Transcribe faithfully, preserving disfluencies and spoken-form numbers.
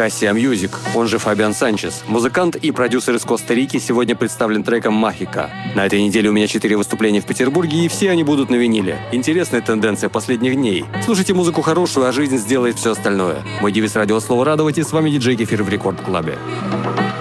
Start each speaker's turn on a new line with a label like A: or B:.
A: Cassia Music, он же Фабиан Санчес. Музыкант и продюсер из Коста-Рики сегодня представлен треком «Махика». На этой неделе у меня четыре выступления в Петербурге, и все они будут на виниле. Интересная тенденция последних дней. Слушайте музыку хорошую, а жизнь сделает все остальное. Мой девиз радио «Слово радовать», и с вами диджей Кефир в Рекорд Клабе.